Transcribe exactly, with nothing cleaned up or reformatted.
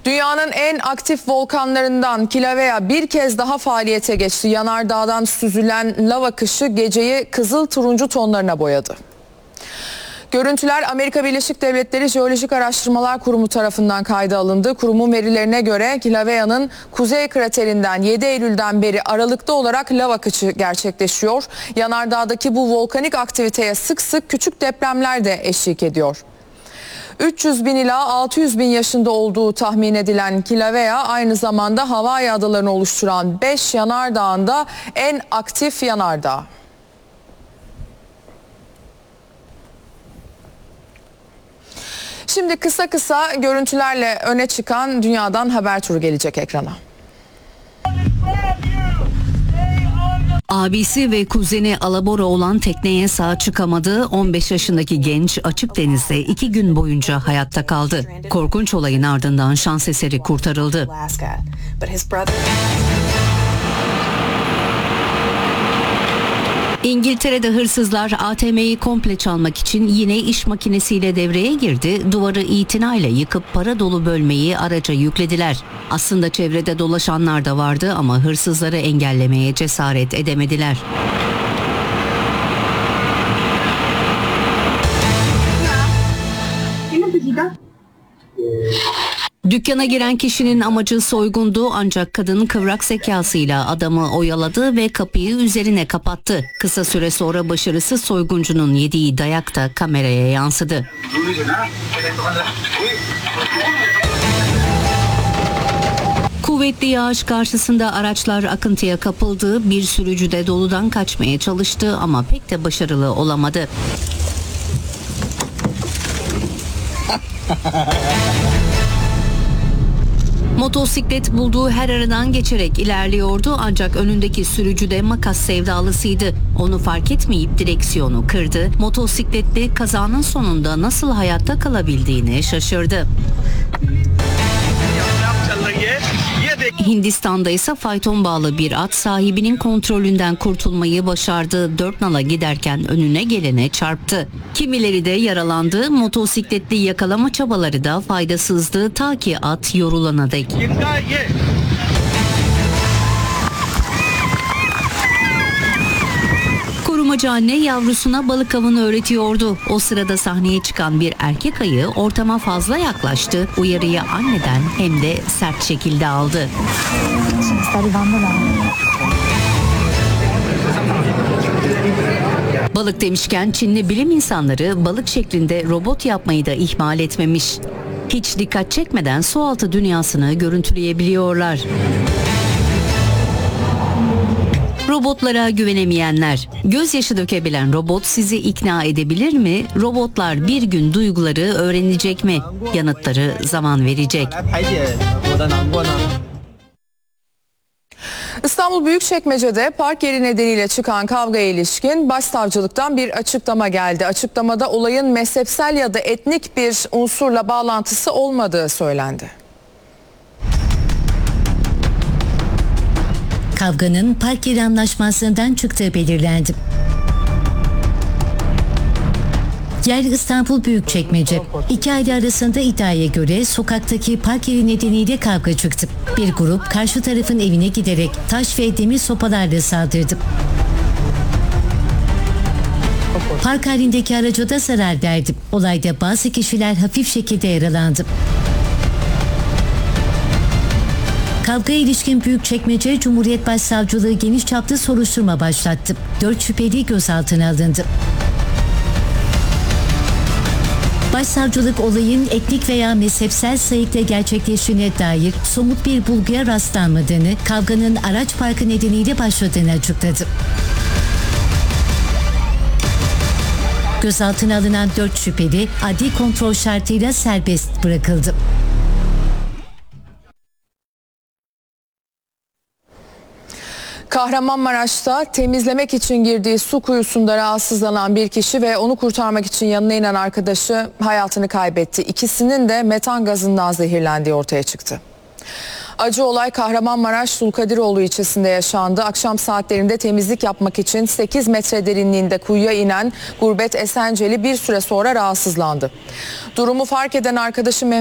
Dünyanın en aktif volkanlarından Kilauea bir kez daha faaliyete geçti. Yanardağdan süzülen lav akışı geceyi kızıl turuncu tonlarına boyadı. Görüntüler Amerika Birleşik Devletleri Jeolojik Araştırmalar Kurumu tarafından kayda alındı. Kurumun verilerine göre Kilauea'nın kuzey kraterinden yedi Eylül'den beri aralıklı olarak lav akışı gerçekleşiyor. Yanardağdaki bu volkanik aktiviteye sık sık küçük depremler de eşlik ediyor. üç yüz bin ila altı yüz bin yaşında olduğu tahmin edilen Kilauea aynı zamanda Hawaii adalarını oluşturan beş yanardağın da en aktif yanardağı. Şimdi kısa kısa görüntülerle öne çıkan dünyadan haber turu gelecek ekrana. Abisi ve kuzeni alabora olan tekneye sağ çıkamadı. on beş yaşındaki genç açık denizde iki gün boyunca hayatta kaldı. Korkunç olayın ardından şans eseri kurtarıldı. İngiltere'de hırsızlar A T M'yi komple çalmak için yine iş makinesiyle devreye girdi. Duvarı itinayla yıkıp para dolu bölmeyi araca yüklediler. Aslında çevrede dolaşanlar da vardı ama hırsızları engellemeye cesaret edemediler. Dükkana giren kişinin amacı soygundu ancak kadın kıvrak zekasıyla adamı oyaladı ve kapıyı üzerine kapattı. Kısa süre sonra başarısız soyguncunun yediği dayak da kameraya yansıdı. Kuvvetli yağış karşısında araçlar akıntıya kapıldı. Bir sürücü de doludan kaçmaya çalıştı ama pek de başarılı olamadı. Motosiklet bulduğu her aradan geçerek ilerliyordu ancak önündeki sürücü de makas sevdalısıydı. Onu fark etmeyip direksiyonu kırdı. Motosikletli kazanın sonunda nasıl hayatta kalabildiğini şaşırdı. Hindistan'da ise fayton bağlı bir at sahibinin kontrolünden kurtulmayı başardı. Dört nala giderken önüne gelene çarptı. Kimileri de yaralandı. Motosikletli yakalama çabaları da faydasızdı ta ki at yorulana dek. Korumacı anne yavrusuna balık avını öğretiyordu. O sırada sahneye çıkan bir erkek ayı ortama fazla yaklaştı. Uyarıyı anneden hem de sert şekilde aldı. Balık demişken Çinli bilim insanları balık şeklinde robot yapmayı da ihmal etmemiş. Hiç dikkat çekmeden sualtı dünyasını görüntüleyebiliyorlar. Robotlara güvenemeyenler. Gözyaşı dökebilen robot sizi ikna edebilir mi? Robotlar bir gün duyguları öğrenecek mi? Yanıtları zaman verecek. İstanbul Büyükçekmece'de park yeri nedeniyle çıkan kavgaya ilişkin başsavcılıktan bir açıklama geldi. Açıklamada olayın mezhepsel ya da etnik bir unsurla bağlantısı olmadığı söylendi. Kavganın park yeri anlaşmazlığından çıktığı belirlendi. Yer İstanbul Büyükçekmece. İki aile arasında iddiaya göre sokaktaki park yeri nedeniyle kavga çıktı. Bir grup karşı tarafın evine giderek taş ve demir sopalarla saldırdı. Park halindeki araca da zarar verdi. Olayda bazı kişiler hafif şekilde yaralandı. Kavgaya ilişkin Büyükçekmece Cumhuriyet Başsavcılığı geniş çaplı soruşturma başlattı. Dört şüpheli gözaltına alındı. Başsavcılık olayın etnik veya mezhepsel sayıkla gerçekleştiğine dair somut bir bulguya rastlanmadığını, kavganın araç parkı nedeniyle başladığını açıkladı. Gözaltına alınan dört şüpheli adli kontrol şartıyla serbest bırakıldı. Kahramanmaraş'ta temizlemek için girdiği su kuyusunda rahatsızlanan bir kişi ve onu kurtarmak için yanına inen arkadaşı hayatını kaybetti. İkisinin de metan gazından zehirlendiği ortaya çıktı. Acı olay Kahramanmaraş Sulkadiroğlu ilçesinde yaşandı. Akşam saatlerinde temizlik yapmak için sekiz metre derinliğinde kuyuya inen Gurbet Esenceli bir süre sonra rahatsızlandı. Durumu fark eden arkadaşı